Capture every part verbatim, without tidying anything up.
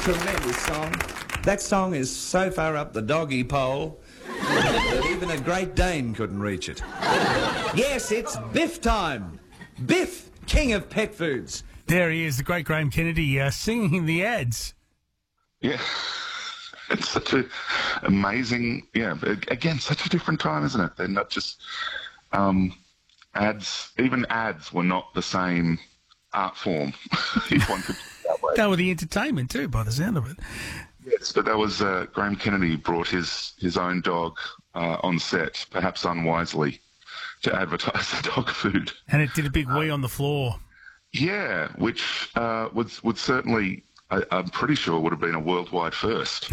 tremendous song. That song is so far up the doggy pole that even a Great Dane couldn't reach it. Yes, it's Biff time. Biff, king of pet foods. There he is, the great Graham Kennedy, uh, singing the ads. Yeah. It's such a amazing, yeah, again, such a different time, isn't it? They're not just um, ads, even ads were not the same art form, if one could put it that way. They were the entertainment too, by the sound of it. Yes, but that was, uh, Graham Kennedy brought his, his own dog uh, on set, perhaps unwisely, to advertise the dog food. And it did a big wee on the floor. Yeah, which uh, would, would certainly, I, I'm pretty sure, would have been a worldwide first.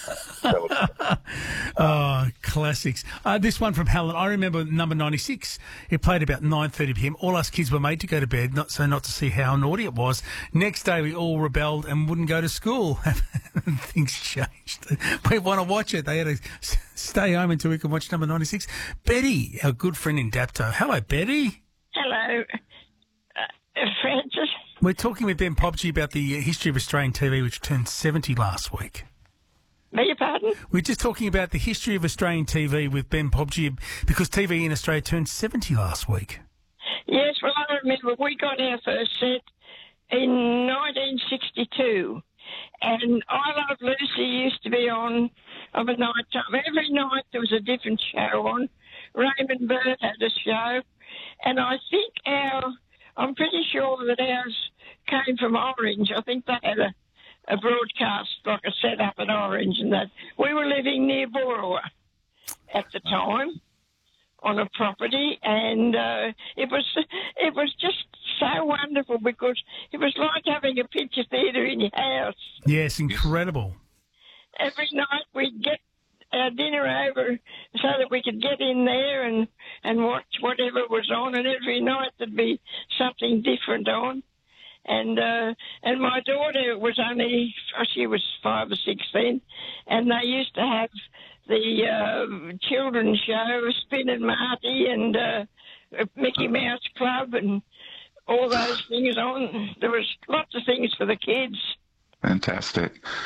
Oh, classics. Uh, this one from Helen. I remember number ninety-six. It played about nine thirty p m. All us kids were made to go to bed, not so not to see how naughty it was. Next day, we all rebelled and wouldn't go to school. Things changed. We want to watch it. They had to stay home until we could watch number ninety-six. Betty, our good friend in Dapto. Hello, Betty. Hello, uh, Francis. We're talking with Ben Popchi about the history of Australian T V, which turned seventy last week. Beg your pardon? We're just talking about the history of Australian T V with Ben Popchi, because T V in Australia turned seventy last week. Yes, well, I remember we got our first set in nineteen sixty-two, and I Love Lucy used to be on of a night time. Every night there was a different show on. Raymond Burr had a show, and I think our, I'm pretty sure that ours came from Orange. I think they had a a broadcast, like a set-up at Orange, and that. We were living near Borowa at the time on a property, and uh, it was it was just so wonderful because it was like having a picture theatre in your house. Yes, incredible. Every night we'd get our dinner over so that we could get in there and, and watch whatever was on, and every night there'd be something different on. And uh, and my daughter was only, she was five or six then, and they used to have the uh, children's show, Spin and Marty and uh, Mickey Mouse Club and all those things on. There was lots of things for the kids. Fantastic.